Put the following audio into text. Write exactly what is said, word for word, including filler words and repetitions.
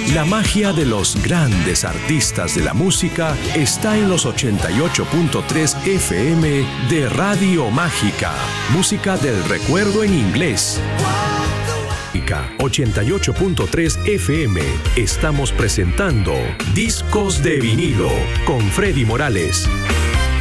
La magia de los grandes artistas de la música está en los ochenta y ocho punto tres F M de Radio Mágica. Música del recuerdo en inglés. ochenta y ocho punto tres F M. Estamos presentando Discos de Vinilo con Freddy Morales.